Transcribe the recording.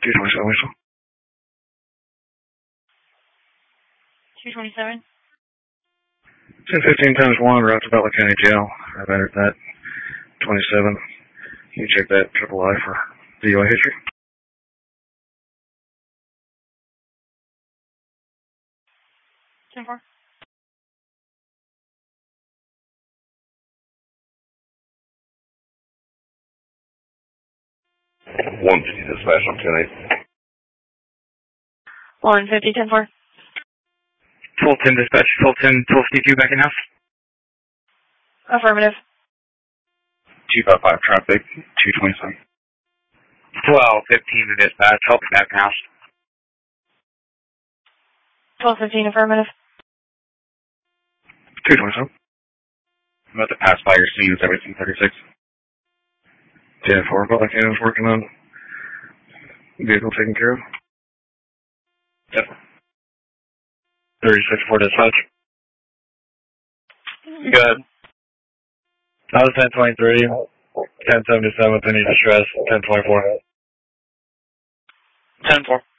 227 whistle. 227. 1015 times 1, route to Butler County Jail. I've entered that. 27. Can you check that triple I for DUI history? Ten four. 150 dispatch on 10-8. 150, 10 4. 1210 dispatch, 1210, 1252 back in house. Affirmative. 255 traffic, 227. 1215 to dispatch, help back in house. 1215, affirmative. 227. I'm about to pass by your scene, 1736. 10-4, Butler County's working on vehicle taken care of. Yep. 36-4 dispatch. Good. I was 1023, 1077 with any distress, 1024. 10-4.